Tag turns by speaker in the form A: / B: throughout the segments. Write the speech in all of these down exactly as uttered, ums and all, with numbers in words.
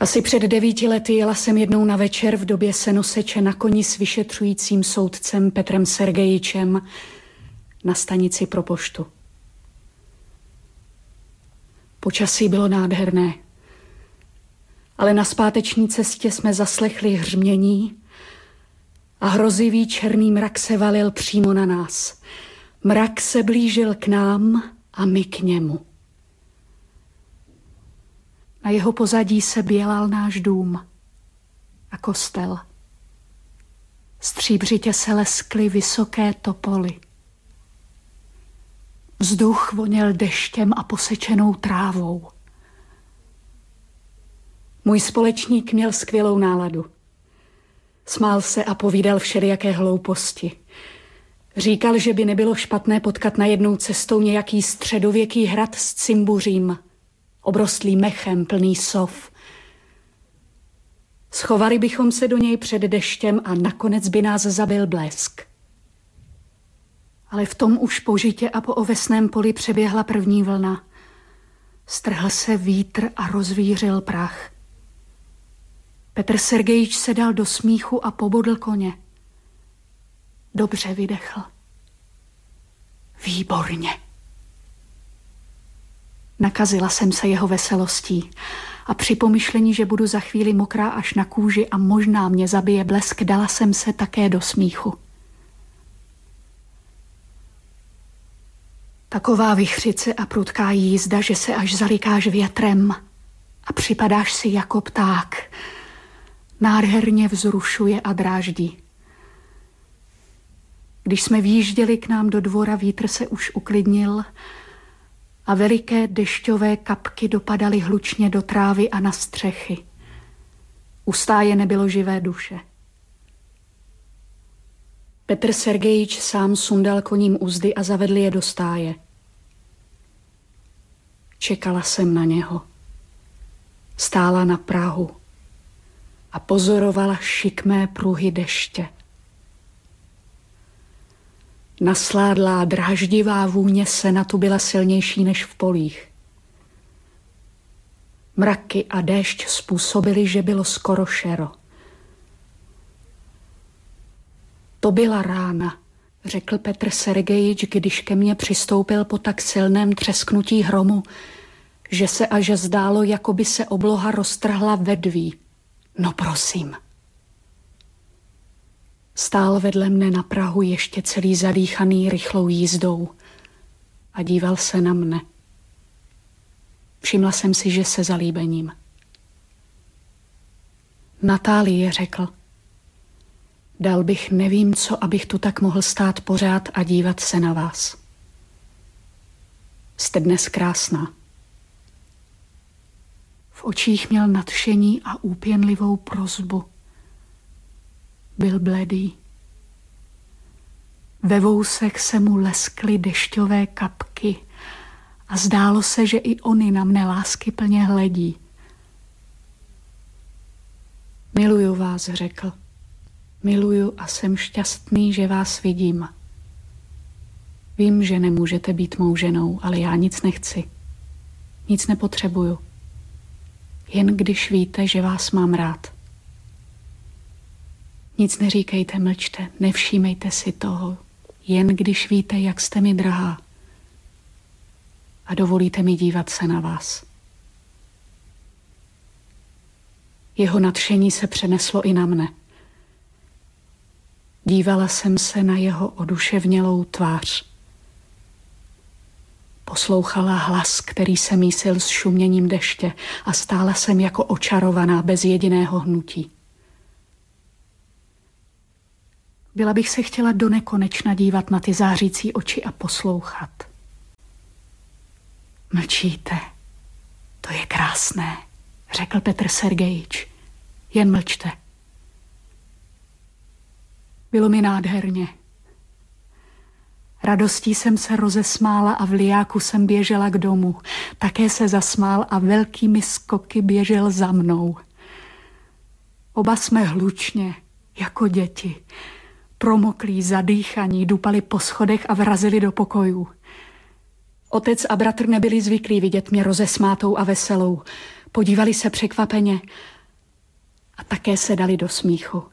A: Asi před devíti lety jela jsem jednou na večer v době senoseče na koni s vyšetřujícím soudcem Petrem Sergejičem na stanici pro poštu. Počasí bylo nádherné, ale na zpáteční cestě jsme zaslechli hřmění a hrozivý černý mrak se valil přímo na nás. Mrak se blížil k nám a my k němu. Na jeho pozadí se bělal náš dům a kostel. Stříbřitě se leskly vysoké topoly. Vzduch voněl deštěm a posečenou trávou. Můj společník měl skvělou náladu. Smál se a povídal všelijaké hlouposti. Říkal, že by nebylo špatné potkat najednou cestou nějaký středověký hrad s cimbuřím, obrostlý mechem, plný sov. Schovali bychom se do něj před deštěm a nakonec by nás zabil blesk. Ale v tom už po žitě a po ovesném poli přeběhla první vlna. Strhl se vítr a rozvířil prach. Petr Sergejič se dal do smíchu a pobodl koně. Dobře vydechl. Výborně. Nakazila jsem se jeho veselostí a při pomyšlení, že budu za chvíli mokrá až na kůži a možná mě zabije blesk, dala jsem se také do smíchu. Taková vichřice a prudká jízda, že se až zalikáš větrem a připadáš si jako pták. Nádherně vzrušuje a dráždí. Když jsme výjížděli k nám do dvora, vítr se už uklidnil a veliké dešťové kapky dopadaly hlučně do trávy a na střechy. U stáje nebylo živé duše. Petr Sergejič sám sundal koním uzdy a zavedl je do stáje. Čekala jsem na něho. Stála na prahu a pozorovala šikmé pruhy deště. Nasládlá dráždivá vůně sena tu byla silnější než v polích. Mraky a déšť způsobily, že bylo skoro šero. To byla rána, řekl Petr Sergejič, když ke mně přistoupil po tak silném třesknutí hromu, že se až zdálo, jako by se obloha roztrhla vedví. No prosím. Stál vedle mne na prahu ještě celý zadýchaný rychlou jízdou a díval se na mne. Všimla jsem si, že se zalíbením. Natálie, řekl. Dal bych nevím co, abych tu tak mohl stát pořád a dívat se na vás. Jste dnes krásná. V očích měl nadšení a úpěnlivou prosbu. Byl bledý. Ve vousech se mu leskly dešťové kapky a zdálo se, že i ony na mne láskyplně hledí. Miluju vás, řekl. Miluju a jsem šťastný, že vás vidím. Vím, že nemůžete být mou ženou, ale já nic nechci. Nic nepotřebuju. Jen když víte, že vás mám rád. Nic neříkejte, mlčte, nevšímejte si toho. Jen když víte, jak jste mi drahá. A dovolíte mi dívat se na vás. Jeho nadšení se přeneslo i na mne. Dívala jsem se na jeho oduševnělou tvář. Poslouchala hlas, který se mísil s šuměním deště a stála jsem jako očarovaná bez jediného hnutí. Byla bych se chtěla do nekonečna dívat na ty zářící oči a poslouchat. Mlčíte, to je krásné, řekl Petr Sergejič. Jen mlčte. Bylo mi nádherně. Radostí jsem se rozesmála a v lijáku jsem běžela k domu. Také se zasmál a velkými skoky běžel za mnou. Oba jsme hlučně, jako děti, promoklí, zadýchaní, dupali po schodech a vrazili do pokojů. Otec a bratr nebyli zvyklí vidět mě rozesmátou a veselou. Podívali se překvapeně A také se dali do smíchu.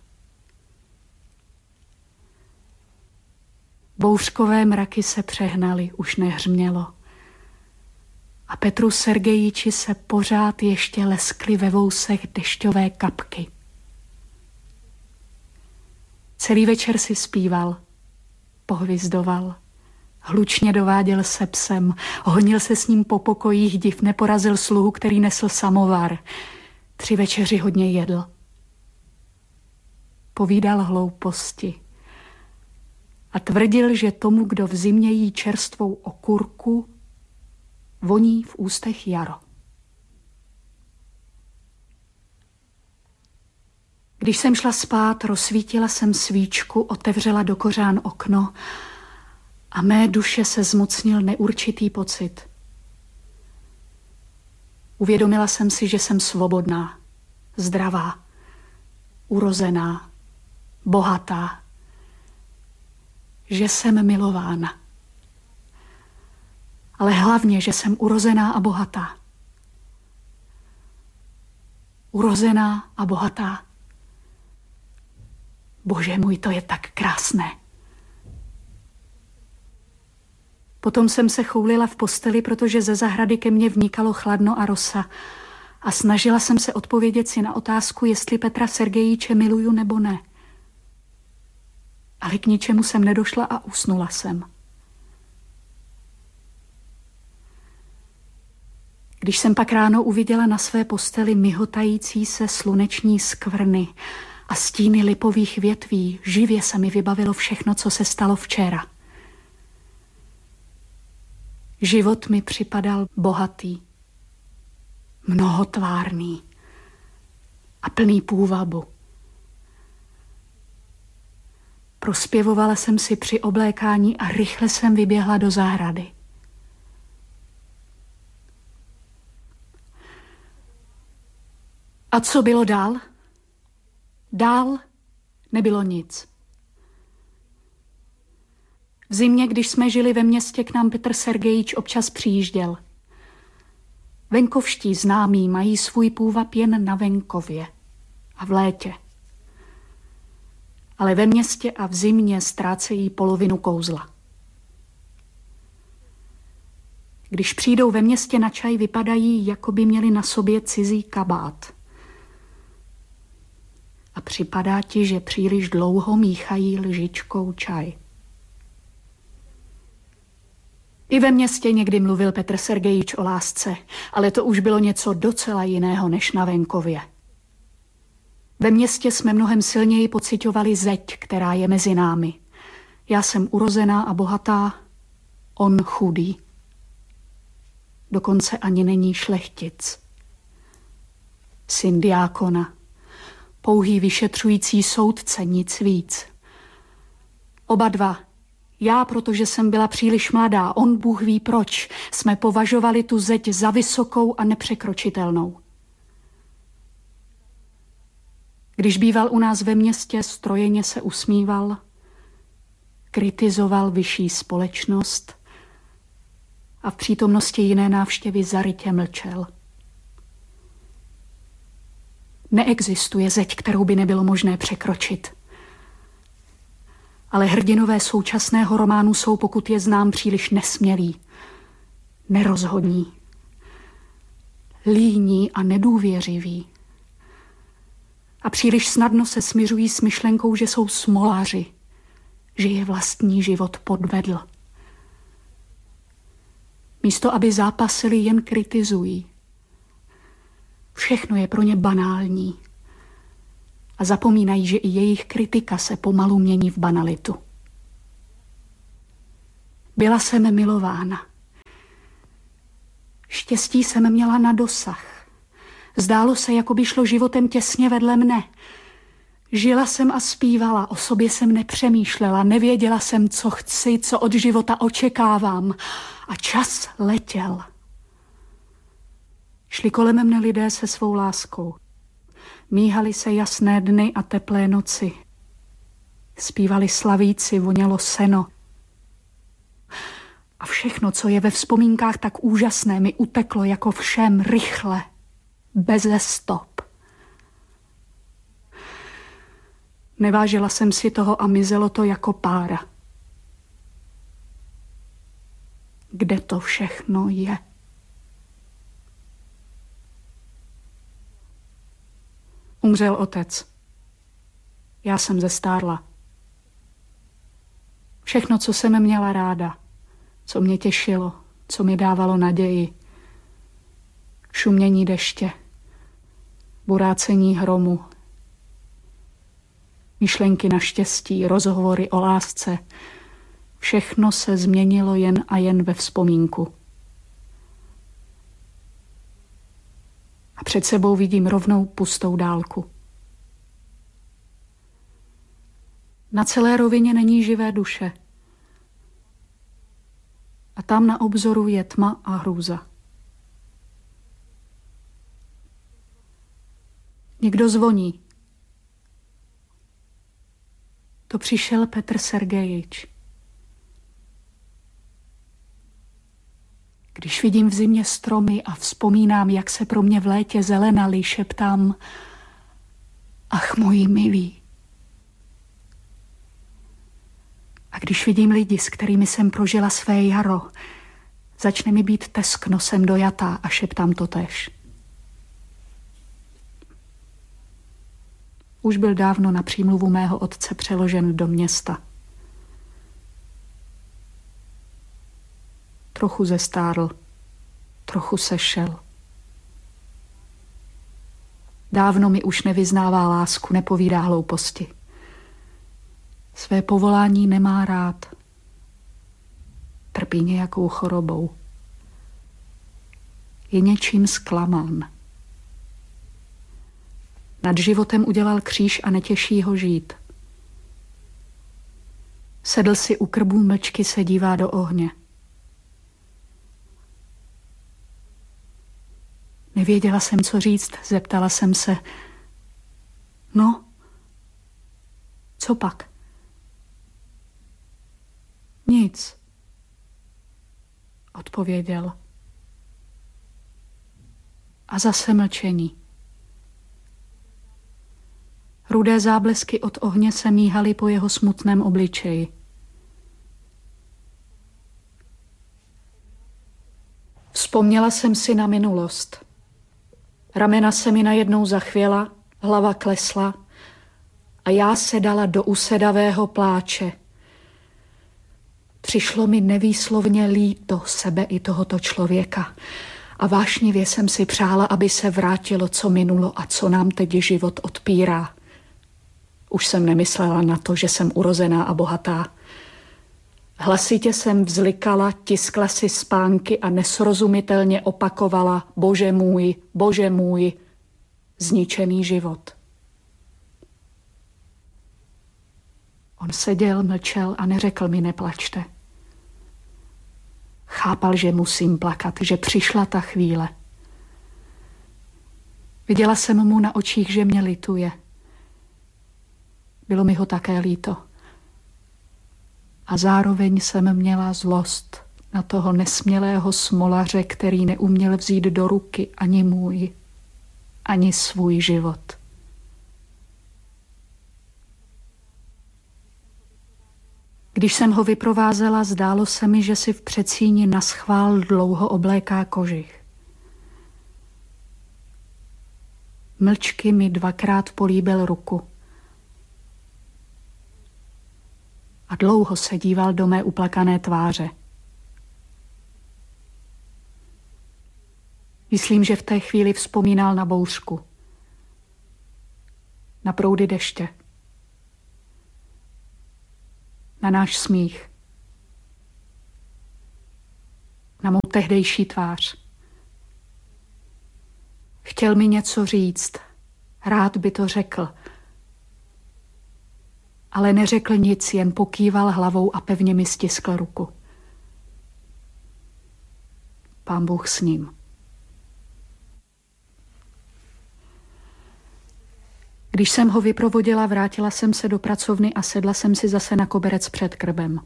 A: Bouřkové mraky se přehnaly, už nehřmělo. A Petru Sergejiči se pořád ještě leskly ve vousech dešťové kapky. Celý večer si zpíval, pohvizdoval, hlučně dováděl se psem, honil se s ním po pokojích, div neporazil sluhu, který nesl samovar. Tři večeři hodně jedl. Povídal hlouposti a tvrdil, že tomu, kdo v zimě jí čerstvou okurku, voní v ústech jaro. Když jsem šla spát, rozsvítila jsem svíčku, otevřela do kořán okno a mé duše se zmocnil neurčitý pocit. Uvědomila jsem si, že jsem svobodná, zdravá, urozená, bohatá, že jsem milována. Ale hlavně, že jsem urozená a bohatá. Urozená a bohatá. Bože můj, to je tak krásné. Potom jsem se choulila v posteli, protože ze zahrady ke mně vnikalo chladno a rosa. A snažila jsem se odpovědět si na otázku, jestli Petra Sergejiče miluju nebo ne. Ale k ničemu jsem nedošla a usnula jsem. Když jsem pak ráno uviděla na své posteli mihotající se sluneční skvrny a stíny lipových větví, živě se mi vybavilo všechno, co se stalo včera. Život mi připadal bohatý, mnohotvárný a plný půvabu. Prospěvovala jsem si při oblékání a rychle jsem vyběhla do zahrady. A co bylo dál? Dál nebylo nic. V zimě, když jsme žili ve městě, k nám Petr Sergejič občas přijížděl. Venkovští známí mají svůj půvab jen na venkově a v létě. Ale ve městě a v zimě ztrácejí polovinu kouzla. Když přijdou ve městě na čaj, vypadají, jako by měli na sobě cizí kabát. A připadá ti, že příliš dlouho míchají lžičkou čaj. I ve městě někdy mluvil Petr Sergejič o lásce, ale to už bylo něco docela jiného než na venkově. Ve městě jsme mnohem silněji pociťovali zeď, která je mezi námi. Já jsem urozená a bohatá, on chudý. Dokonce ani není šlechtic. Syn diákona. Pouhý vyšetřující soudce, nic víc. Oba dva, já, protože jsem byla příliš mladá, on Bůh ví proč, jsme považovali tu zeď za vysokou a nepřekročitelnou. Když býval u nás ve městě, strojeně se usmíval, kritizoval vyšší společnost a v přítomnosti jiné návštěvy zarytě mlčel. Neexistuje zeď, kterou by nebylo možné překročit. Ale hrdinové současného románu jsou, pokud je znám, příliš nesmělí, nerozhodní, líní a nedůvěřiví. A příliš snadno se smiřují s myšlenkou, že jsou smoláři, že je vlastní život podvedl. Místo, aby zápasili, jen kritizují. Všechno je pro ně banální. A zapomínají, že i jejich kritika se pomalu mění v banalitu. Byla jsem milována. Štěstí jsem měla na dosah. Zdálo se, jako by šlo životem těsně vedle mne. Žila jsem a zpívala, o sobě jsem nepřemýšlela, nevěděla jsem, co chci, co od života očekávám. A čas letěl. Šli kolem mne lidé se svou láskou. Míhaly se jasné dny a teplé noci. Zpívali slavíci, vonělo seno. A všechno, co je ve vzpomínkách tak úžasné, mi uteklo jako všem rychle, beze stop. Nevážila jsem si toho a mizelo to jako pára. Kde to všechno je? Umřel otec. Já jsem zestárla. Všechno, co jsem měla ráda, co mě těšilo, co mi dávalo naději. Šumění deště, burácení hromu, myšlenky na štěstí, rozhovory o lásce. Všechno se změnilo jen a jen ve vzpomínku. A před sebou vidím rovnou pustou dálku. Na celé rovině není živé duše. A tam na obzoru je tma a hrůza. Někdo zvoní. To přišel Petr Sergejič. Když vidím v zimě stromy a vzpomínám, jak se pro mě v létě zelenali, šeptám: ach, moji milí. A když vidím lidi, s kterými jsem prožila své jaro, začne mi být tesk nosem dojatá a šeptám totéž. Už byl dávno na přímluvu mého otce přeložen do města. Trochu zestárl, trochu sešel. Dávno mi už nevyznává lásku, nepovídá hlouposti. Své povolání nemá rád. Trpí nějakou chorobou. Je něčím zklamán. Nad životem udělal kříž a netěší ho žít. Sedl si u krbů mlčky, se dívá do ohně. Nevěděla jsem, co říct, zeptala jsem se. No, co pak? Nic, odpověděl. A zase mlčení. Rudé záblesky od ohně se míhaly po jeho smutném obličeji. Vzpomněla jsem si na minulost. Ramena se mi najednou zachvěla, hlava klesla a já se dala do usedavého pláče. Přišlo mi nevýslovně líto sebe i tohoto člověka a vášnivě jsem si přála, aby se vrátilo, co minulo a co nám teď život odpírá. Už jsem nemyslela na to, že jsem urozená a bohatá. Hlasitě jsem vzlikala, tiskla si spánky a nesrozumitelně opakovala: Bože můj, Bože můj, zničený život. On seděl, mlčel a neřekl mi: neplačte. Chápal, že musím plakat, že přišla ta chvíle. Viděla jsem mu na očích, že mě lituje. Bylo mi ho také líto. A zároveň jsem měla zlost na toho nesmělého smolaře, který neuměl vzít do ruky ani můj, ani svůj život. Když jsem ho vyprovázela, zdálo se mi, že si v předsíni naschvál dlouho obléká kožich. Mlčky mi dvakrát políbil ruku. A dlouho se díval do mé uplakané tváře. Myslím, že v té chvíli vzpomínal na bouřku, na proudy deště, na náš smích, na mou tehdejší tvář. Chtěl mi něco říct, rád by to řekl, ale neřekl nic, jen pokýval hlavou a pevně mi stiskl ruku. Pán Bůh s ním. Když jsem ho vyprovodila, vrátila jsem se do pracovny a sedla jsem si zase na koberec před krbem.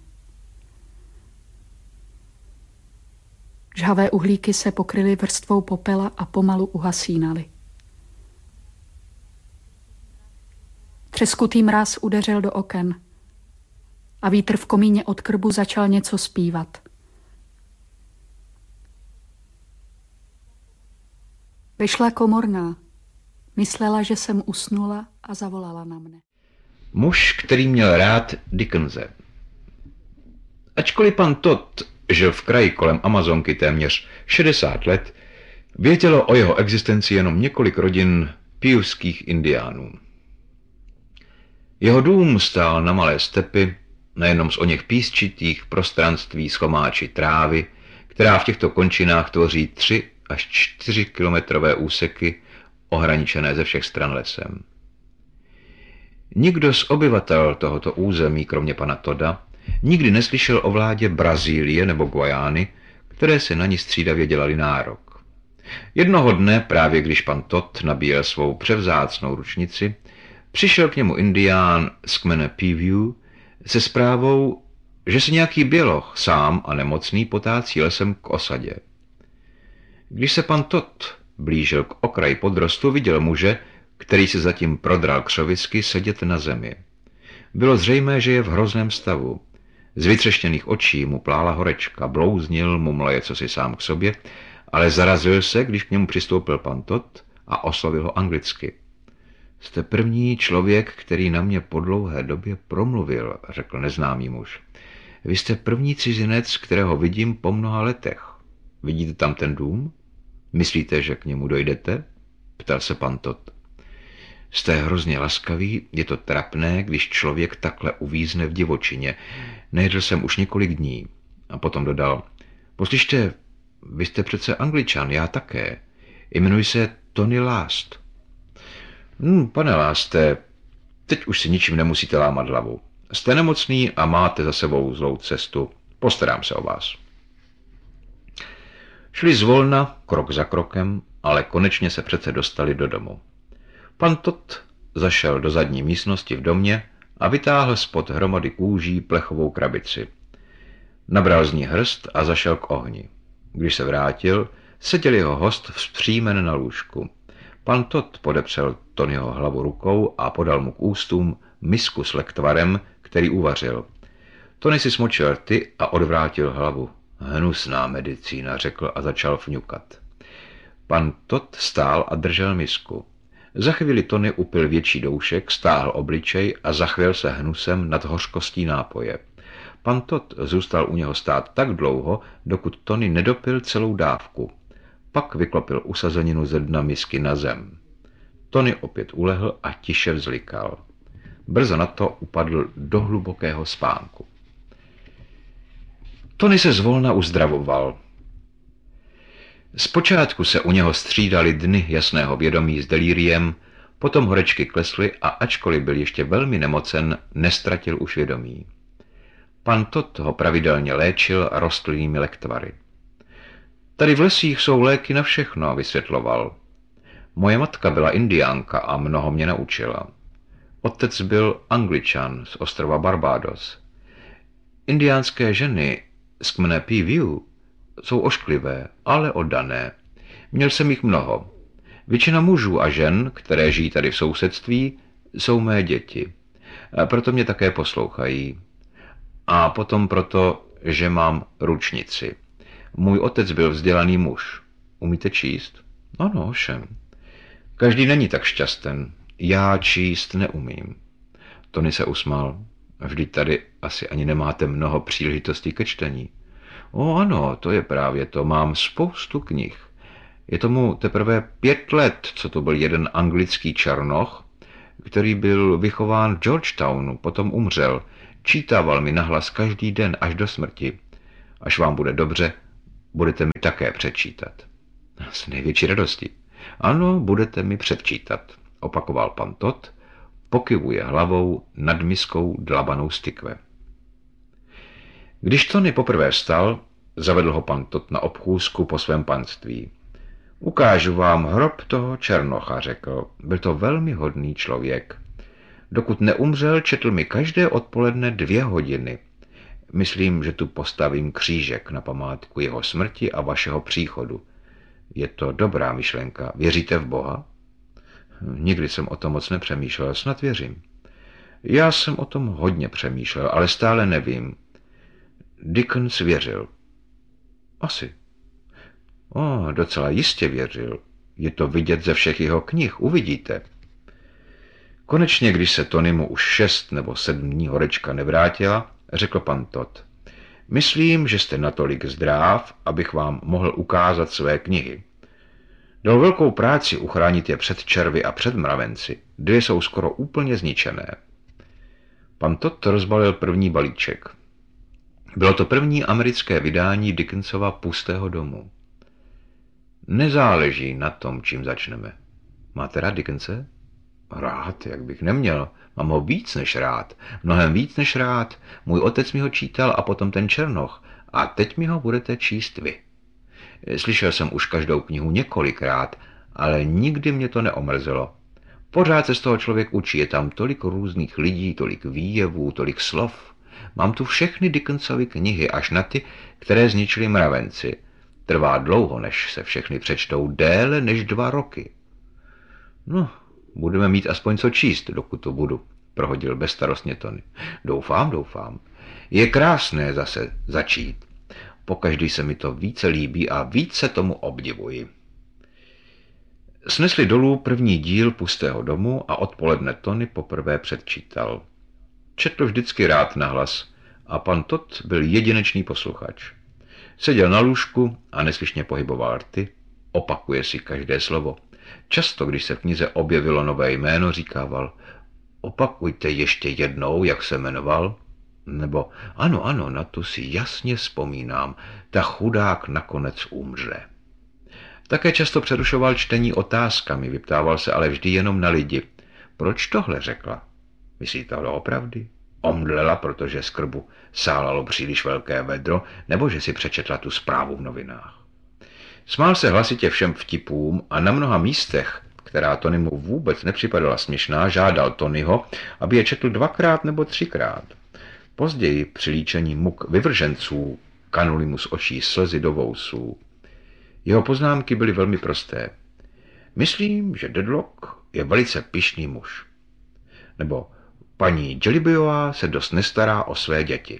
A: Žhavé uhlíky se pokryly vrstvou popela a pomalu uhasínaly. Třeskutý mráz udeřil do oken a vítr v komíně od krbu začal něco zpívat. Vyšla komorná. Myslela, že jsem usnula a zavolala na mne.
B: Muž, který měl rád Dickense. Ačkoliv pan Todd žil v kraji kolem Amazonky téměř šedesát let, vědělo o jeho existenci jenom několik rodin piuských indiánů. Jeho dům stál na malé stepy, nejenom z oněch písčitých prostranství s chomáči trávy, která v těchto končinách tvoří tři až čtyři kilometrové úseky, ohraničené ze všech stran lesem. Nikdo z obyvatel tohoto území, kromě pana Todda, nikdy neslyšel o vládě Brazílie nebo Guajány, které se na ní střídavě dělali nárok. Jednoho dne, právě když pan Todd nabíjel svou převzácnou ručnici, přišel k němu indián z kmene Peeview se zprávou, že se nějaký běloch, sám a nemocný, potácí lesem k osadě. Když se pan Todd blížil k okraji podrostu, viděl muže, který se zatím prodral křovisky, sedět na zemi. Bylo zřejmé, že je v hrozném stavu. Z vytřeštěných očí mu plála horečka, blouznil, mumlaje cosi sám k sobě, ale zarazil se, když k němu přistoupil pan Todd a oslovil ho anglicky. Jste první člověk, který na mě po dlouhé době promluvil, řekl neznámý muž. Vy jste první cizinec, kterého vidím po mnoha letech. Vidíte tam ten dům? Myslíte, že k němu dojdete? Ptal se pan Todd. Jste hrozně laskavý, je to trapné, když člověk takhle uvízne v divočině. Nejedl jsem už několik dní. A potom dodal, poslyšte, vy jste přece Angličan, já také. Jmenuji se Tony Last. Hm, pane Laste, teď už si ničím nemusíte lámat hlavu. Jste nemocný a máte za sebou zlou cestu. Postarám se o vás. Šli zvolna, krok za krokem, ale konečně se přece dostali do domu. Pan Todd zašel do zadní místnosti v domě a vytáhl spod hromady kůží plechovou krabici. Nabral z ní hrst a zašel k ohni. Když se vrátil, seděl jeho host vzpřímen na lůžku. Pan Todd podepřel Tonyho hlavu rukou a podal mu k ústům misku s lektvarem, který uvařil. Tony si smočil rty a odvrátil hlavu. Hnusná medicína, řekl a začal fňukat. Pan Todd stál a držel misku. Za chvíli Tony upil větší doušek, stáhl obličej a zachvěl se hnusem nad hořkostí nápoje. Pan Todd zůstal u něho stát tak dlouho, dokud Tony nedopil celou dávku. Pak vyklopil usazeninu ze dna misky na zem. Tony opět ulehl a tiše vzlikal. Brzo na to upadl do hlubokého spánku. Tony se zvolna uzdravoval. Zpočátku se u něho střídaly dny jasného vědomí s delíriem, potom horečky klesly a ačkoliv byl ještě velmi nemocen, nestratil už vědomí. Pan Todd ho pravidelně léčil rostlinnými lektvary. Tady v lesích jsou léky na všechno, vysvětloval. Moje matka byla indiánka a mnoho mě naučila. Otec byl Angličan z ostrova Barbados. Indiánské ženy z kmene Peeview jsou ošklivé, ale oddané. Měl jsem jich mnoho. Většina mužů a žen, které žijí tady v sousedství, jsou mé děti. A proto mě také poslouchají. A potom proto, že mám ručnici. Můj otec byl vzdělaný muž. Umíte číst? Ano, všem. Každý není tak šťasten. Já číst neumím. Tony se usmál. Vždyť tady asi ani nemáte mnoho příležitostí ke čtení. O ano, to je právě to. Mám spoustu knih. Je tomu teprve pět let, co to byl jeden anglický černoch, který byl vychován v Georgetownu, potom umřel. Čítával mi nahlas každý den až do smrti. Až vám bude dobře, budete mi také přečítat. S největší radostí. Ano, budete mi předčítat, opakoval pan Todd, pokyvuje hlavou nad miskou dlabanou z tykve. Když Tony poprvé vstal, zavedl ho pan Todd na obchůzku po svém panství. Ukážu vám hrob toho černocha, řekl. Byl to velmi hodný člověk. Dokud neumřel, četl mi každé odpoledne dvě hodiny. Myslím, že tu postavím křížek na památku jeho smrti a vašeho příchodu. Je to dobrá myšlenka. Věříte v Boha? Nikdy jsem o tom moc nepřemýšlel, snad věřím. Já jsem o tom hodně přemýšlel, ale stále nevím. Dickens věřil. Asi. O, docela jistě věřil. Je to vidět ze všech jeho knih, uvidíte. Konečně, když se Tonymu už šest nebo sedm dní horečka nevrátila, řekl pan Todd. Myslím, že jste natolik zdráv, abych vám mohl ukázat své knihy. Dal velkou práci uchránit je před červy a před mravenci. Dvě jsou skoro úplně zničené. Pan Todd rozbalil první balíček. Bylo to první americké vydání Dickensova Pustého domu. Nezáleží na tom, čím začneme. Máte rád Dickense? Rád, jak bych neměl. Mám ho víc než rád. Mnohem víc než rád. Můj otec mi ho čítal a potom ten Černoch. A teď mi ho budete číst vy. Slyšel jsem už každou knihu několikrát, ale nikdy mě to neomrzelo. Pořád se z toho člověk učí. Je tam tolik různých lidí, tolik výjevů, tolik slov. Mám tu všechny Dickensovy knihy, až na ty, které zničili mravenci. Trvá dlouho, než se všechny přečtou, déle než dva roky. No, budeme mít aspoň co číst, dokud to budu, prohodil bezstarostně Tony. Doufám, doufám. Je krásné zase začít. Pokaždý se mi to více líbí a více tomu obdivuji. Snesli dolů první díl Pustého domu a odpoledne Tony poprvé předčítal. Četl vždycky rád nahlas a pan Todd byl jedinečný posluchač. Seděl na lůžku a neslyšně pohyboval rty, opakuje si každé slovo. Často, když se v knize objevilo nové jméno, říkával, opakujte ještě jednou, jak se jmenoval, nebo ano, ano, na to si jasně vzpomínám, ta chudák nakonec umře. Také často přerušoval čtení otázkami, vyptával se ale vždy jenom na lidi. Proč tohle řekla? Myslíte to opravdu? Omdlela, protože z krbu sálalo příliš velké vedro, nebo že si přečetla tu zprávu v novinách. Smál se hlasitě všem vtipům a na mnoha místech, která Tonymu vůbec nepřipadala směšná, žádal Tonyho, aby je četl dvakrát nebo třikrát. Později při líčení muk vyvrženců kanuly mu z očí slzy do vousů. Jeho poznámky byly velmi prosté. Myslím, že Dedlock je velice pyšný muž. Nebo paní Jellybyová se dost nestará o své děti.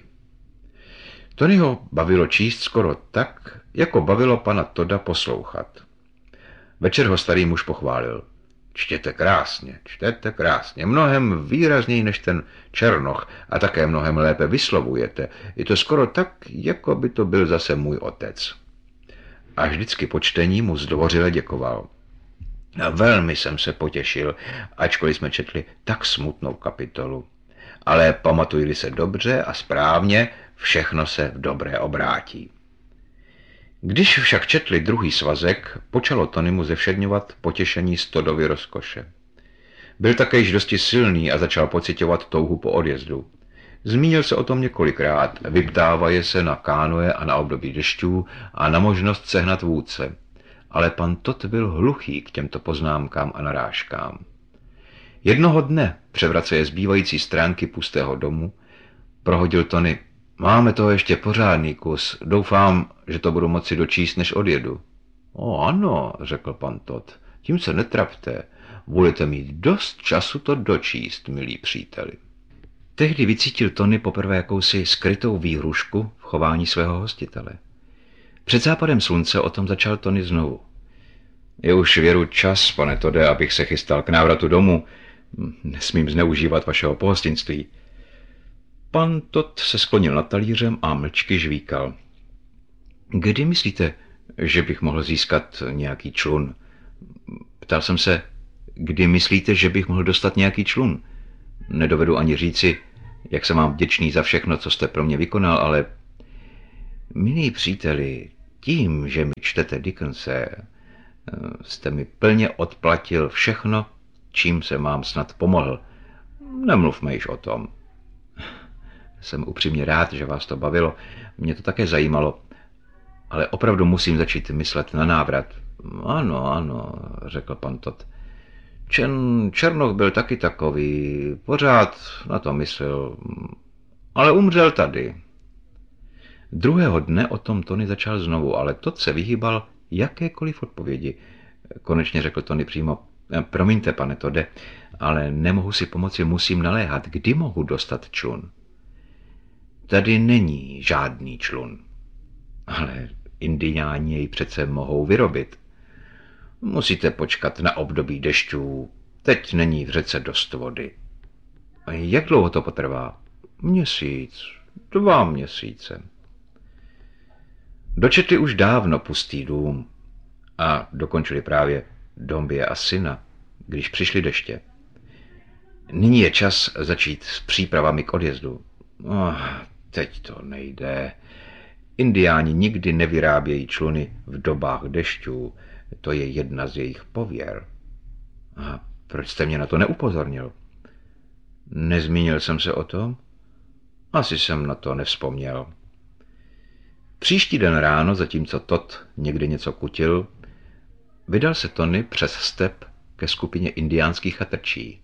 B: Tonyho bavilo číst skoro tak, jako bavilo pana Todda poslouchat. Večer ho starý muž pochválil. Čtěte krásně, čtěte krásně, mnohem výrazněji než ten Černoch a také mnohem lépe vyslovujete. Je to skoro tak, jako by to byl zase můj otec. A vždycky po čtení mu zdvořile děkoval. A velmi jsem se potěšil, ačkoliv jsme četli tak smutnou kapitolu. Ale pamatuji-li se dobře a správně, všechno se v dobré obrátí. Když však četli druhý svazek, počalo Tonymu zevšedňovat potěšení z Toddovy rozkoše. Byl také již dosti silný a začal pociťovat touhu po odjezdu. Zmínil se o tom několikrát, vyptávaje se na kánoe a na období dešťů a na možnost sehnat vůdce. Ale pan Todd byl hluchý k těmto poznámkám a narážkám. Jednoho dne, převraceje zbývající stránky Pustého domu, prohodil Tony, máme toho ještě pořádný kus, doufám, že to budu moci dočíst, než odjedu. O ano, řekl pan Todd, tím se netrapte, budete mít dost času to dočíst, milí příteli. Tehdy vycítil Tony poprvé jakousi skrytou výhrušku v chování svého hostitele. Před západem slunce o tom začal Tony znovu. Je už věru čas, pane Todde, abych se chystal k návratu domů. Nesmím zneužívat vašeho pohostinství. Pan Todd se sklonil nad talířem a mlčky žvíkal. Kdy myslíte, že bych mohl získat nějaký člun? Ptal jsem se, kdy myslíte, že bych mohl dostat nějaký člun? Nedovedu ani říci, jak jsem vám vděčný za všechno, co jste pro mě vykonal, ale... Milí příteli, tím, že mi čtete Dickense, jste mi plně odplatil všechno, čím se vám snad pomohl. Nemluvme již o tom. Jsem upřímně rád, že vás to bavilo. Mě to také zajímalo. Ale opravdu musím začít myslet na návrat. Ano, ano, řekl pan Todd. Čen, Černoch byl taky takový, pořád na to myslel, ale umřel tady. Druhého dne o tom Tony začal znovu, ale Todd se vyhýbal jakékoliv odpovědi. Konečně řekl Tony přímo, Promiňte, pane Tode, ale nemohu si pomoci, musím naléhat. Kdy mohu dostat člun? Tady není žádný člun. Ale Indiáni jej přece mohou vyrobit. Musíte počkat na období dešťů. Teď není v řece dost vody. A jak dlouho to potrvá? Měsíc, dva měsíce. Dočetli už dávno Pustý dům a dokončili právě Dombie a syna, když přišly deště. Nyní je čas začít s přípravami k odjezdu. Oh, teď to nejde. Indiáni nikdy nevyrábějí čluny v dobách dešťů. To je jedna z jejich pověr. A proč jste mě na to neupozornil? Nezmínil jsem se o tom? Asi jsem na to nevzpomněl. Příští den ráno, zatímco Todd někdy něco kutil, vydal se Tony přes step ke skupině indiánských chatrčí.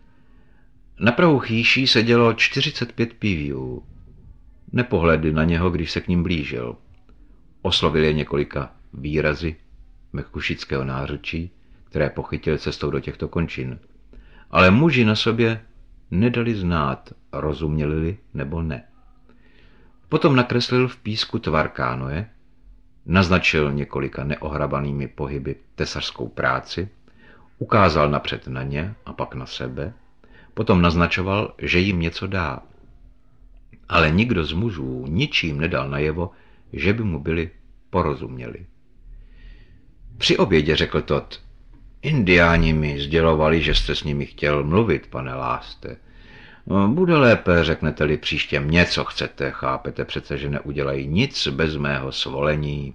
B: Na prahu chýší sedělo čtyřicet pět píviů. Nepohlédli na něho, když se k ním blížil. Oslovil je několika výrazy mekušického nářečí, které pochytil cestou do těchto končin. Ale muži na sobě nedali znát, rozuměli nebo ne. Potom nakreslil v písku tvar kánoe, naznačil několika neohrabanými pohyby tesařskou práci, ukázal napřed na ně a pak na sebe, potom naznačoval, že jim něco dá. Ale nikdo z mužů ničím nedal najevo, že by mu byli porozuměli. Při obědě řekl Todd: Indiáni mi sdělovali, že jste s nimi chtěl mluvit, pane Láste. Bude lépe, řeknete-li příště mě, co chcete, chápete přece, že neudělají nic bez mého svolení.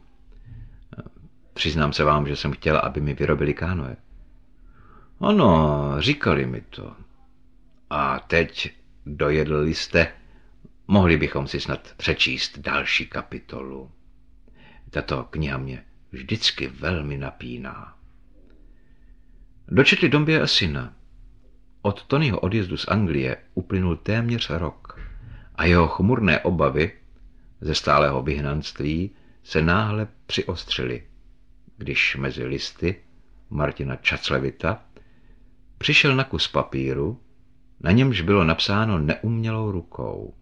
B: Přiznám se vám, že jsem chtěl, aby mi vyrobili kánoe. Ano, říkali mi to. A teď dojedli jste, mohli bychom si snad přečíst další kapitolu. Tato kniha mě vždycky velmi napíná. Dočetli Dombie a syna. Od Tonyho odjezdu z Anglie uplynul téměř rok a jeho chmurné obavy ze stálého vyhnanství se náhle přiostřily, když mezi listy Martina Čaclevita přišel na kus papíru, na němž bylo napsáno neumělou rukou.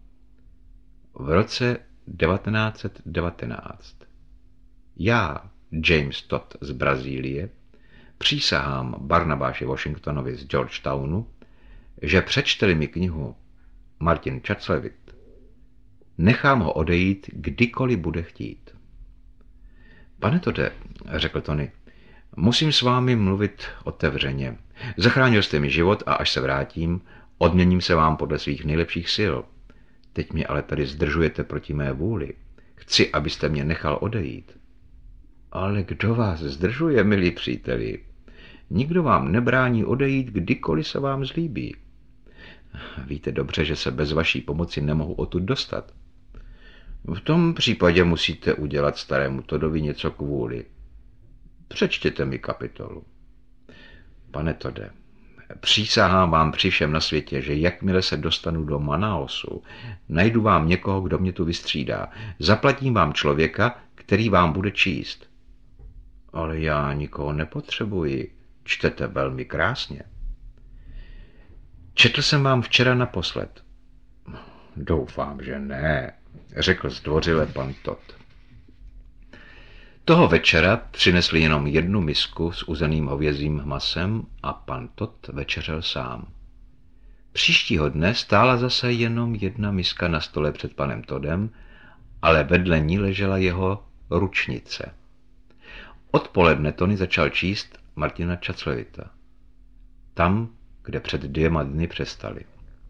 B: V roce devatenáct set devatenáct. Já, James Todd z Brazílie, přísahám Barnabáši Washingtonovi z Georgetownu, že přečte-li mi knihu Martin Čaclevit, nechám ho odejít, kdykoliv bude chtít. Pane Tode, řekl Tony, musím s vámi mluvit otevřeně. Zachránil jste mi život a až se vrátím, odměním se vám podle svých nejlepších sil. Teď mě ale tady zdržujete proti mé vůli. Chci, abyste mě nechal odejít. Ale kdo vás zdržuje, milí příteli? Nikdo vám nebrání odejít, kdykoliv se vám zlíbí. Víte dobře, že se bez vaší pomoci nemohu odtud dostat. V tom případě musíte udělat starému Todovi něco kvůli. Přečtěte mi kapitolu. Pane Tode, přísahám vám při všem na světě, že jakmile se dostanu do Manaosu, najdu vám někoho, kdo mě tu vystřídá. Zaplatím vám člověka, který vám bude číst. Ale já nikoho nepotřebuji. Čtete velmi krásně. Četl jsem vám včera naposled. Doufám, že ne, řekl zdvořile pan Todd. Toho večera přinesli jenom jednu misku s uzeným hovězím masem a pan Todd večeřel sám. Příštího dne stála zase jenom jedna miska na stole před panem Toddem, ale vedle ní ležela jeho ručnice. Odpoledne Tony začal číst Martina Čaclevita. Tam, kde před dvěma dny přestali.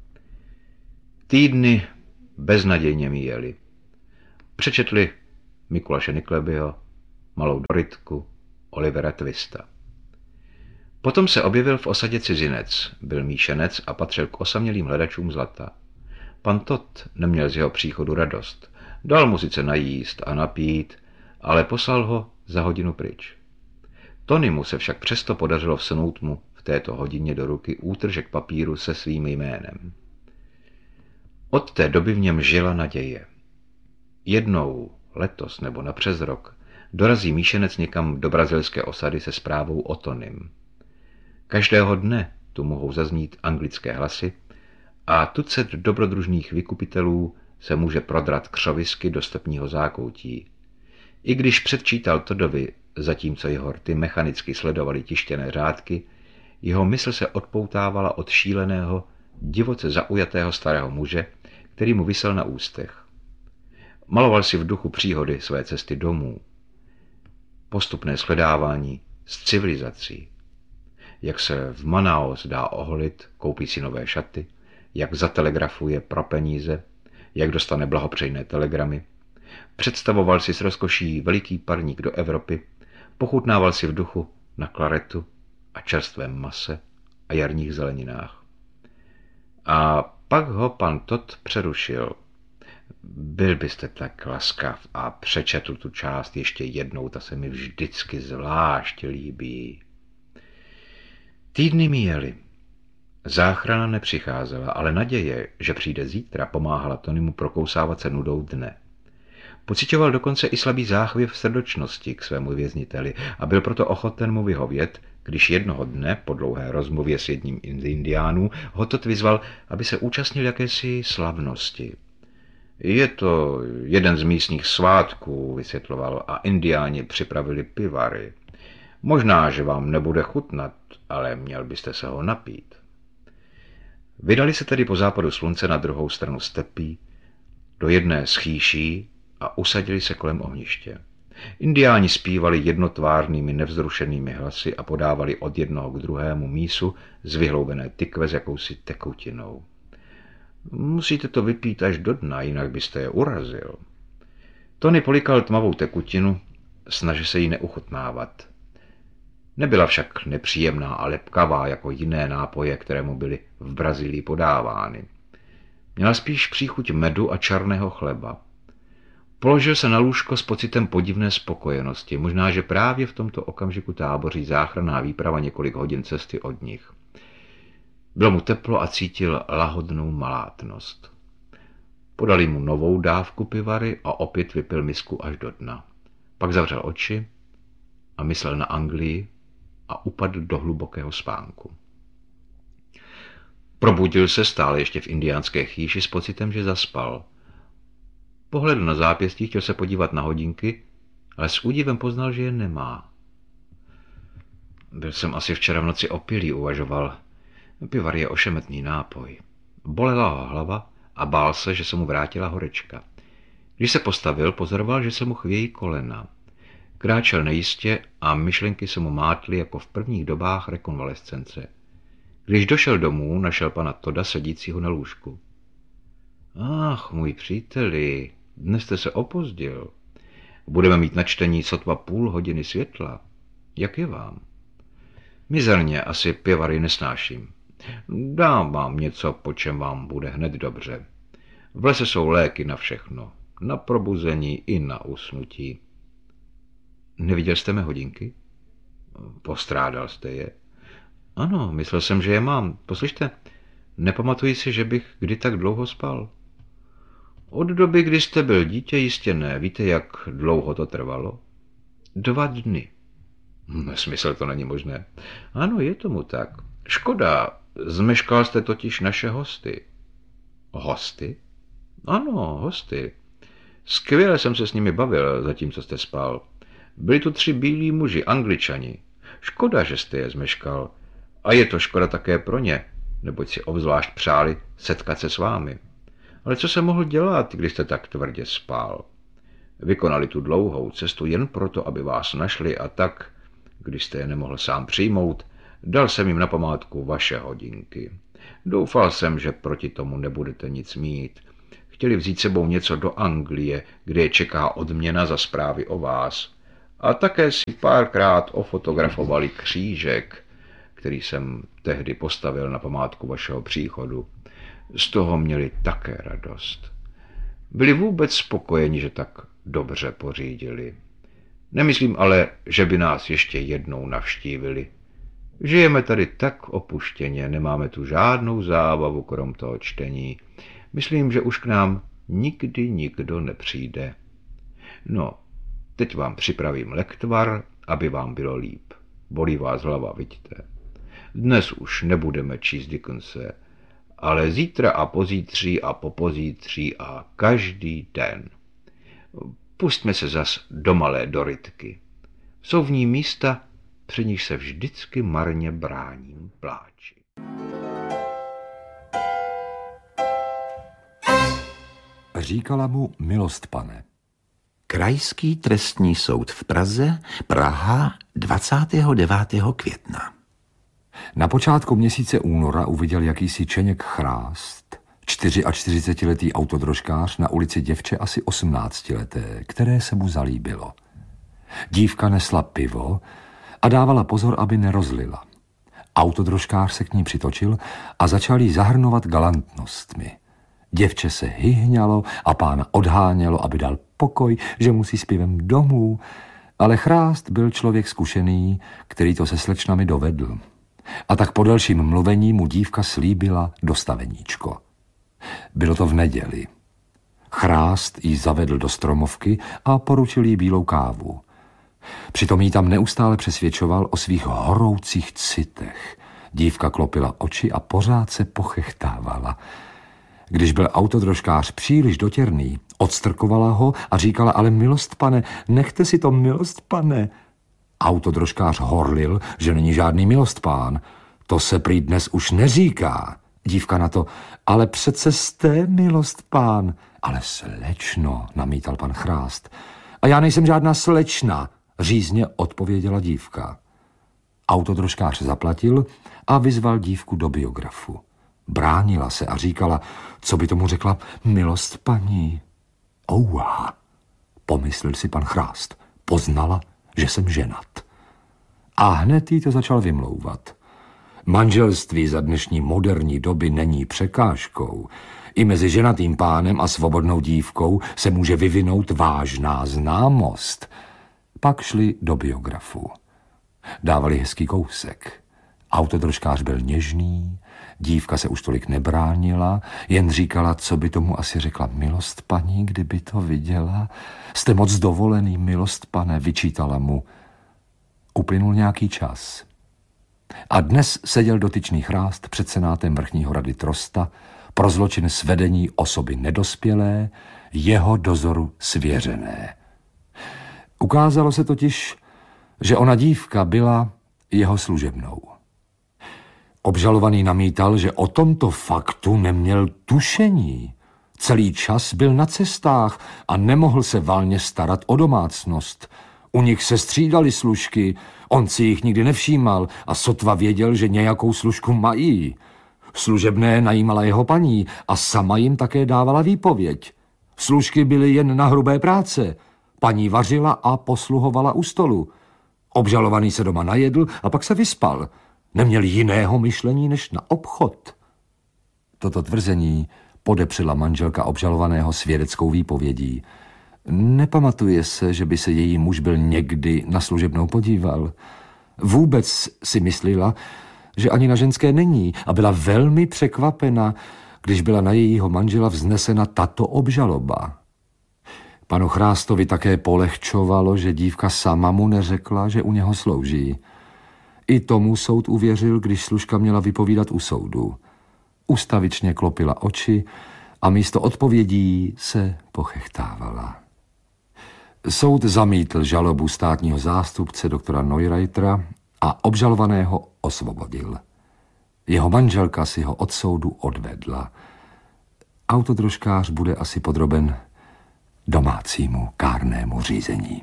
B: Týdny beznadějně míjeli. Přečetli Mikuláše Niklebyho, Malou Doritku, Olivera Twista. Potom se objevil v osadě cizinec, byl míšenec a patřil k osamělým hledačům zlata. Pan Todd neměl z jeho příchodu radost. Dal mu sice najíst a napít, ale poslal ho za hodinu pryč. Tonymu se však přesto podařilo vsunout mu v této hodině do ruky útržek papíru se svým jménem. Od té doby v něm žila naděje. Jednou, letos nebo napřes rok, dorazí míšenec někam do brazilské osady se zprávou o Tonym. Každého dne tu mohou zaznít anglické hlasy a tucet dobrodružných vykupitelů se může prodrat křovisky do stepního zákoutí. I když předčítal Toddovi, zatímco jeho rty mechanicky sledovali tištěné řádky, jeho mysl se odpoutávala od šíleného, divoce zaujatého starého muže, který mu visel na ústech. Maloval si v duchu příhody své cesty domů, postupné shledávání s civilizací, jak se v Manaus dá oholit, koupí si nové šaty, jak zatelegrafuje pro peníze, jak dostane blahopřejné telegramy. Představoval si s rozkoší veliký parník do Evropy, pochutnával si v duchu na klaretu a čerstvém mase a jarních zeleninách. A pak ho pan Todd přerušil. Byl byste tak laskav a přečetl tu část ještě jednou, ta se mi vždycky zvlášť líbí. Týdny míjely. Záchrana nepřicházela, ale naděje, že přijde zítra, pomáhala Tonymu prokousávat se nudou dne. Pocitoval dokonce i slabý záchvěv srdočnosti k svému vězniteli a byl proto ochoten mu vyhovět, když jednoho dne, po dlouhé rozmluvě s jedním z indiánů, ho Todd vyzval, aby se účastnil jakési slavnosti. Je to jeden z místních svátků, vysvětloval, a indiáni připravili pivary. Možná, že vám nebude chutnat, ale měl byste se ho napít. Vydali se tedy po západu slunce na druhou stranu stepí, do jedné z chýší a usadili se kolem ohniště. Indiáni zpívali jednotvárnými nevzrušenými hlasy a podávali od jednoho k druhému mísu z vyhloubené tykve s jakousi tekutinou. Musíte to vypít až do dna, jinak byste je urazil. Tony polikal tmavou tekutinu, snažil se jí neuchutnávat. Nebyla však nepříjemná a lepkavá jako jiné nápoje, které mu byly v Brazílii podávány. Měla spíš příchuť medu a černého chleba. Položil se na lůžko s pocitem podivné spokojenosti, možná, že právě v tomto okamžiku táboří záchranná výprava několik hodin cesty od nich. Bylo mu teplo a cítil lahodnou malátnost. Podali mu novou dávku pivary a opět vypil misku až do dna. Pak zavřel oči a myslel na Anglii a upadl do hlubokého spánku. Probudil se stále ještě v indiánské chýši s pocitem, že zaspal. Pohledl na zápěstí, chtěl se podívat na hodinky, ale s údivem poznal, že je nemá. Byl jsem asi včera v noci opilý, uvažoval. Pivar je ošemetný nápoj. Bolela ho hlava a bál se, že se mu vrátila horečka. Když se postavil, pozoroval, že se mu chvějí kolena. Kráčel nejistě a myšlenky se mu mátly jako v prvních dobách rekonvalescence. Když došel domů, našel pana Todda sedícího na lůžku. Ach, můj příteli, dnes jste se opozdil. Budeme mít na čtení sotva půl hodiny světla. Jak je vám? Mizerně, asi pivary nesnáším. Dám vám něco, po čem vám bude hned dobře. V lese jsou léky na všechno. Na probuzení i na usnutí. Neviděl jste mé hodinky? Postrádal jste je? Ano, myslel jsem, že je mám. Poslyšte, nepamatuji si, že bych kdy tak dlouho spal. Od doby, kdy jste byl dítě, jistě ne. Víte, jak dlouho to trvalo? Dva dny. Nesmysl, to není možné. Ano, je tomu tak. Škoda, zmeškal jste totiž naše hosty. Hosty? Ano, hosty. Skvěle jsem se s nimi bavil, zatímco jste spal. Byli tu tři bílí muži, Angličani. Škoda, že jste je zmeškal. A je to škoda také pro ně, neboť si obzvlášť přáli setkat se s vámi. Ale co se mohl dělat, když jste tak tvrdě spal? Vykonali tu dlouhou cestu jen proto, aby vás našli a tak, když jste je nemohl sám přijmout, dal jsem jim na památku vaše hodinky. Doufal jsem, že proti tomu nebudete nic mít. Chtěli vzít sebou něco do Anglie, kde je čeká odměna za zprávy o vás. A také si párkrát ofotografovali křížek, který jsem tehdy postavil na památku vašeho příchodu. Z toho měli také radost. Byli vůbec spokojeni, že tak dobře pořídili. Nemyslím ale, že by nás ještě jednou navštívili. Žijeme tady tak opuštěně, nemáme tu žádnou zábavu krom toho čtení. Myslím, že už k nám nikdy nikdo nepřijde. No, teď vám připravím lektvar, aby vám bylo líp. Bolí vás hlava, vidíte. Dnes už nebudeme číst Dickense, ale zítra a pozítří a popozítří a každý den. Pustme se zas do malé Dorytky. Jsou v ní místa, při nich se vždycky marně bráním pláči.
C: Říkala mu milost pane.
D: Krajský trestní soud v Praze, Praha, dvacátého devátého května.
C: Na počátku měsíce února uviděl jakýsi Čeněk Chrást, čtyřiačtyřicetiletý autodrožkář na ulici děvče asi osmnáctileté, které se mu zalíbilo. Dívka nesla pivo a dávala pozor, aby nerozlila. Autodrožkář se k ní přitočil a začal jí zahrnovat galantnostmi. Děvče se hyhňalo a pána odhánělo, aby dal pokoj, že musí s pivem domů, ale Chrást byl člověk zkušený, který to se slečnami dovedl. A tak po delším mluvení mu dívka slíbila dostaveníčko. Bylo to v neděli. Chrást jí zavedl do stromovky a poručil jí bílou kávu. Přitom jí tam neustále přesvědčoval o svých horoucích citech. Dívka klopila oči a pořád se pochechtávala. Když byl autodrožkář příliš dotěrný, odstrkovala ho a říkala, ale milost pane, nechte si to, milost pane. Autodrožkář horlil, že není žádný milost pán. To se prý dnes už neříká. Dívka na to, ale přece jste milost pán. Ale slečno, namítal pan Chrást. A já nejsem žádná slečna, řízně odpověděla dívka. Autodrožkář zaplatil a vyzval dívku do biografu. Bránila se a říkala, co by tomu řekla milost paní. Ouha, pomyslel si pan Chrást, poznala, že jsem ženat. A hned jí to začal vymlouvat. Manželství za dnešní moderní doby není překážkou. I mezi ženatým pánem a svobodnou dívkou se může vyvinout vážná známost. Pak šli do biografu. Dávali hezký kousek. Autodrožkář byl něžný, dívka se už tolik nebránila, jen říkala, co by tomu asi řekla milost paní, kdyby to viděla. Jste moc dovolený, milost pane, vyčítala mu. Uplynul nějaký čas. A dnes seděl dotyčný Chrást před senátem vrchního rady Trosta pro zločin svedení osoby nedospělé, jeho dozoru svěřené. Ukázalo se totiž, že ona dívka byla jeho služebnou. Obžalovaný namítal, že o tomto faktu neměl tušení. Celý čas byl na cestách a nemohl se valně starat o domácnost. U nich se střídali služky, on si jich nikdy nevšímal a sotva věděl, že nějakou služku mají. Služebné najímala jeho paní a sama jim také dávala výpověď. Služky byly jen na hrubé práce. Paní vařila a posluhovala u stolu. Obžalovaný se doma najedl a pak se vyspal. Neměl jiného myšlení než na obchod. Toto tvrzení podepřela manželka obžalovaného svědeckou výpovědí. Nepamatuje se, že by se její muž byl někdy na služebnou podíval. Vůbec si myslela, že ani na ženské není a byla velmi překvapena, když byla na jejího manžela vznesena tato obžaloba. Panu Chrástovi také polehčovalo, že dívka sama mu neřekla, že u něho slouží. I tomu soud uvěřil, když služka měla vypovídat u soudu. Ustavičně klopila oči a místo odpovědí se pochechtávala. Soud zamítl žalobu státního zástupce doktora Neureitera a obžalovaného osvobodil. Jeho manželka si ho od soudu odvedla. Autodrožkář bude asi podroben domácímu kárnému řízení.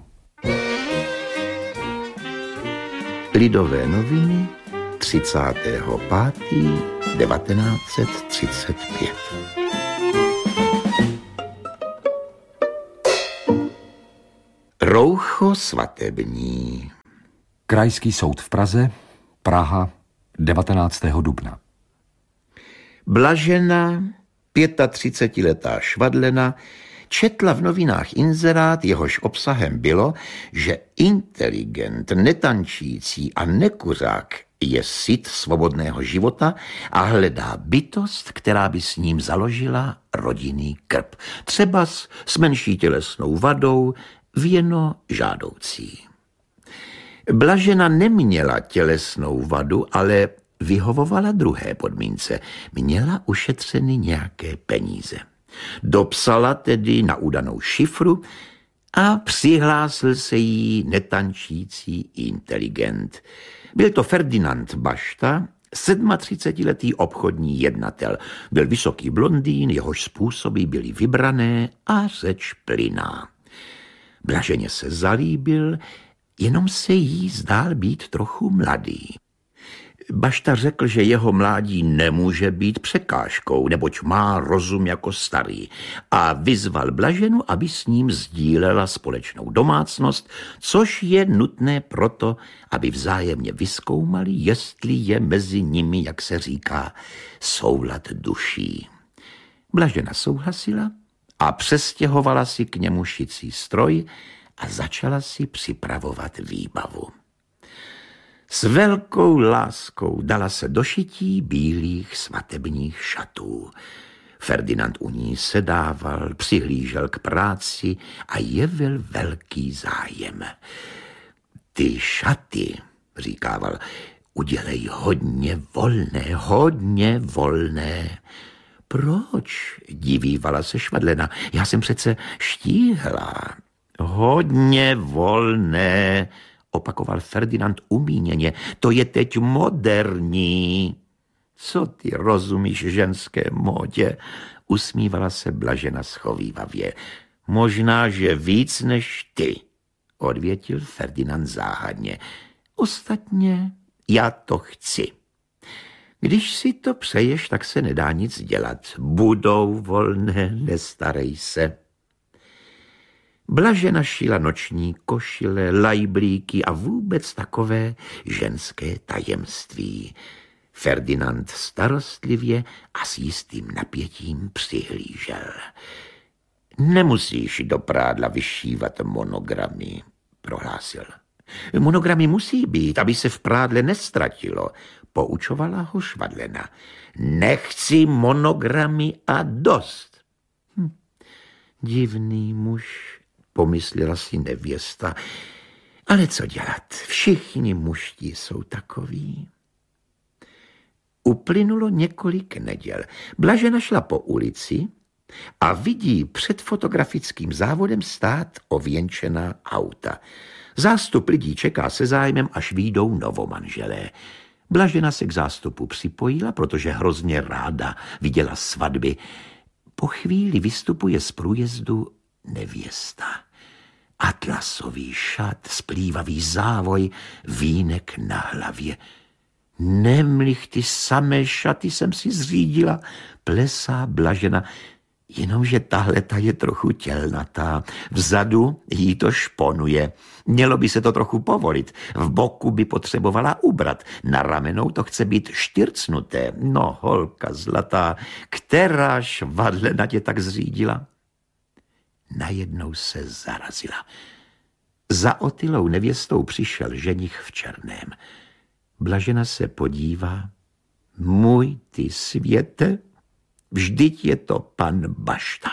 D: Lidové noviny třicátého pátého devatenáct set třicet pět. Roucho svatební.
C: Krajský soud v Praze, Praha, devatenáctého dubna.
D: Blažena, třicetiletá švadlena, četla v novinách inzerát, jehož obsahem bylo, že inteligent, netančící a nekuřák je syt svobodného života a hledá bytost, která by s ním založila rodinný krb. Třeba s menší tělesnou vadou, věno žádoucí. Blažena neměla tělesnou vadu, ale vyhovovala druhé podmínce. Měla ušetřeny nějaké peníze. Dopsala tedy na údanou šifru a přihlásil se jí netančící inteligent. Byl to Ferdinand Bašta, sedmatřicetiletý obchodní jednatel. Byl vysoký blondýn, jehož způsoby byly vybrané a řeč plynná. Blaženě se zalíbil, jenom se jí zdál být trochu mladý. Bašta řekl, že jeho mládí nemůže být překážkou, neboť má rozum jako starý, a vyzval Blaženu, aby s ním sdílela společnou domácnost, což je nutné proto, aby vzájemně vyzkoumali, jestli je mezi nimi, jak se říká, soulad duší. Blažena souhlasila a přestěhovala si k němu šicí stroj a začala si připravovat výbavu. S velkou láskou dala se do šití bílých svatebních šatů. Ferdinand u ní sedával, přihlížel k práci a jevil velký zájem. Ty šaty, říkával, udělej hodně volné, hodně volné. Proč? Divívala se Švadlena. Já jsem přece štíhlá. Hodně volné, opakoval Ferdinand umíněně. To je teď moderní. Co ty rozumíš ženské módě? Usmívala se Blažena schovívavě. Možná, že víc než ty, odvětil Ferdinand záhadně. Ostatně já to chci. Když si to přeješ, tak se nedá nic dělat. Budou volné, nestarej se. Blažena šila noční košile, lajblíky a vůbec takové ženské tajemství. Ferdinand starostlivě a s jistým napětím přihlížel. Nemusíš do prádla vyšívat monogramy, prohlásil. Monogramy musí být, aby se v prádle nestratilo, poučovala ho Švadlena. Nechci monogramy a dost. Hm. Divný muž, pomyslela si nevěsta. Ale co dělat? Všichni mužti jsou takoví. Uplynulo několik neděl. Blažena šla po ulici a vidí před fotografickým závodem stát ověnčená auta. Zástup lidí čeká se zájmem, až vyjdou novomanželé. Blažena se k zástupu připojila, protože hrozně ráda viděla svatby. Po chvíli vystupuje z průjezdu nevěsta. Atlasový šat, splývavý závoj, vínek na hlavě. Nemlich, ty samé šaty jsem si zřídila, plesá Blažena, jenomže tahleta je trochu tělnatá. Vzadu jí to šponuje. Mělo by se to trochu povolit. V boku by potřebovala ubrat. Na ramenou to chce být štyrcnuté. No, holka zlatá, která Švadlena tě tak zřídila? Najednou se zarazila. Za otylou nevěstou přišel ženich v černém. Blažena se podívá. Můj ty světe, vždyť je to pan Bašta.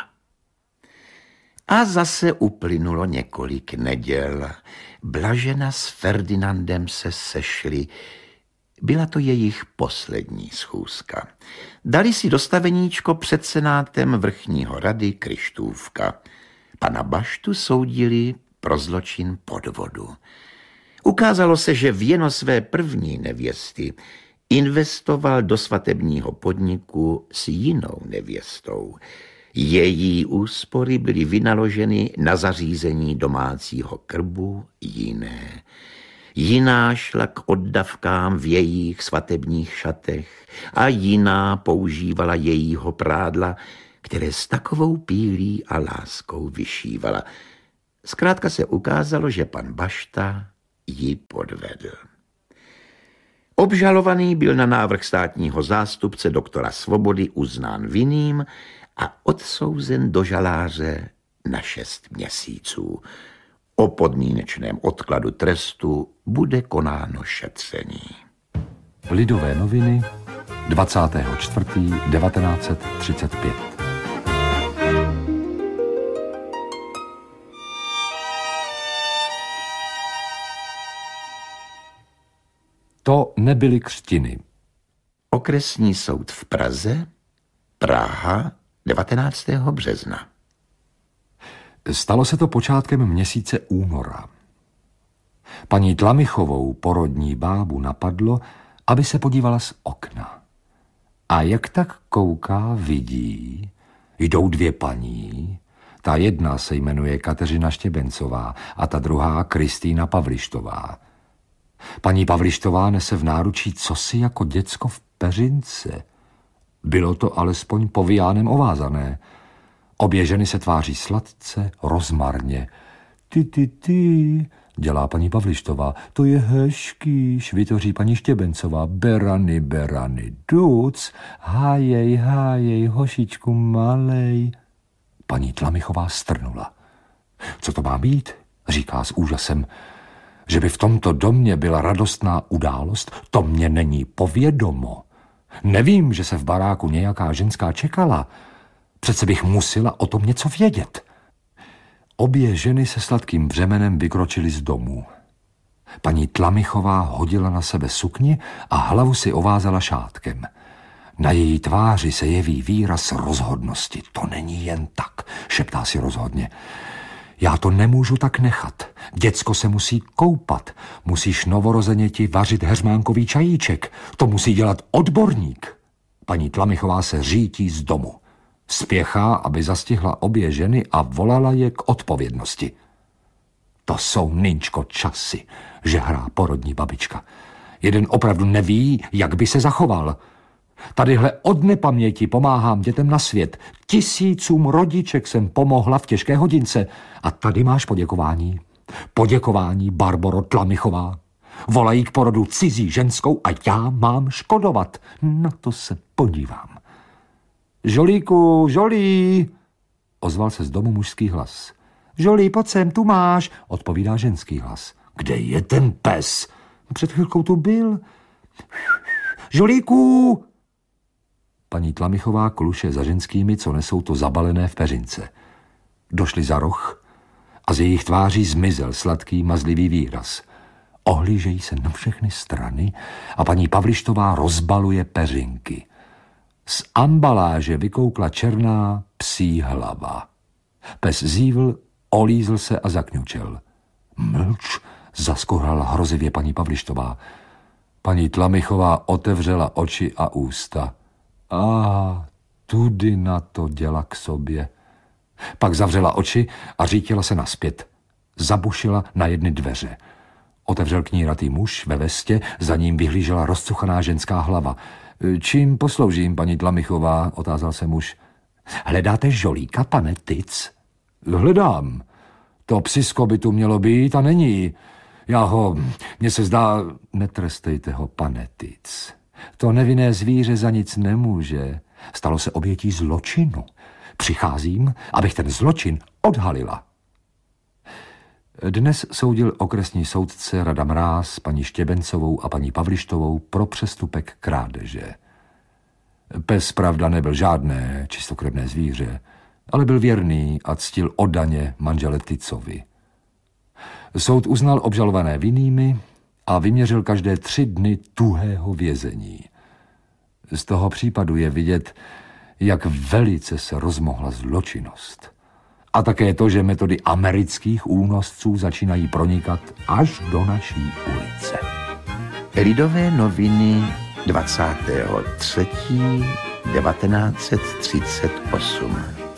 D: A zase uplynulo několik neděl. Blažena s Ferdinandem se sešli. Byla to jejich poslední schůzka. Dali si dostaveníčko před senátem vrchního rady Kryštůvka. Pana Baštu soudili pro zločin podvodu. Ukázalo se, že věno své první nevěsty investoval do svatebního podniku s jinou nevěstou. Její úspory byly vynaloženy na zařízení domácího krbu jiné. Jiná šla k oddavkám v jejich svatebních šatech a jiná používala jejího prádla, které s takovou pílí a láskou vyšívala. Zkrátka se ukázalo, že pan Bašta ji podvedl. Obžalovaný byl na návrh státního zástupce doktora Svobody uznán vinným a odsouzen do žaláře na šest měsíců. O podmínečném odkladu trestu bude konáno šetření.
C: Lidové noviny, dvacátého čtvrtého devatenáct set třicet pět. To nebyly křtiny.
D: Okresní soud v Praze, Praha, devatenáctého března.
C: Stalo se to počátkem měsíce února. Paní Tlamichovou, porodní bábu, napadlo, aby se podívala z okna. A jak tak kouká, vidí, jdou dvě paní. Ta jedna se jmenuje Kateřina Štěbencová a ta druhá Kristýna Pavlištová. Paní Pavlištová nese v náručí cosi jako děcko v peřince. Bylo to alespoň povijánem ovázané. Obě ženy se tváří sladce, rozmarně. Ty, ty, ty, dělá paní Pavlištová, to je hezký, švitoří paní Štěbencová, berany, berany, duc, hájej, hájej, hošičku malej. Paní Tlamichová strnula. Co to má být? Říká s úžasem. Že by v tomto domě byla radostná událost, to mě není povědomo. Nevím, že se v baráku nějaká ženská čekala. Přece bych musela o tom něco vědět. Obě ženy se sladkým břemenem vykročily z domu. Paní Tlamichová hodila na sebe sukni a hlavu si ovázala šátkem. Na její tváři se jeví výraz rozhodnosti. To není jen tak, šeptá si rozhodně. Já to nemůžu tak nechat. Děcko se musí koupat. Musíš novorozeněti vařit heřmánkový čajíček. To musí dělat odborník. Paní Tlamichová se řítí z domu. Spěchá, aby zastihla obě ženy a volala je k odpovědnosti. To jsou, Nynčko, časy, že hrá porodní babička. Jeden opravdu neví, jak by se zachoval. Tadyhle od nepaměti pomáhám dětem na svět. Tisícům rodiček jsem pomohla v těžké hodince. A tady máš poděkování. Poděkování, Barboro Tlamichová. Volají k porodu cizí ženskou a já mám škodovat. Na to se podívám. Žolíku, žolí, ozval se z domu mužský hlas. Žolí, pojď sem, tu máš, odpovídá ženský hlas. Kde je ten pes? Před chvilkou tu byl. Žolíku! Paní Tlamichová kluše za ženskými, co nesou to zabalené v peřince. Došli za roh a z jejich tváří zmizel sladký, mazlivý výraz. Ohlížejí se na všechny strany a paní Pavlištová rozbaluje peřinky. Z ambaláže vykoukla černá psí hlava. Pes zívl, olízl se a zakňučel. Mlč, zaskohrala hrozivě paní Pavlištová. Paní Tlamichová otevřela oči a ústa. A tudy na to děla k sobě. Pak zavřela oči a řítila se naspět. Zabušila na jedny dveře. Otevřel kníratý muž ve vestě, za ním vyhlížela rozcuchaná ženská hlava. Čím posloužím, paní Tlamichová, otázal se muž. Hledáte žolíka, pane Tic? Hledám. To psisko by tu mělo být a není. Já ho, mně se zdá, netrestejte ho, pane Tic. To nevinné zvíře za nic nemůže. Stalo se obětí zločinu. Přicházím, abych ten zločin odhalila. Dnes soudil okresní soudce Rada Mráz paní Štěbencovou a paní Pavlištovou pro přestupek krádeže. Pes, pravda, nebyl žádné čistokrevné zvíře, ale byl věrný a ctil oddaně manžele Ticovi. Soud uznal obžalované vinnými a vyměřil každé tři dny tuhého vězení. Z toho případu je vidět, jak velice se rozmohla zločinnost. A také to, že metody amerických únosců začínají pronikat až do naší ulice.
D: Lidové noviny dvacátého třetího devatenáct set třicet osm.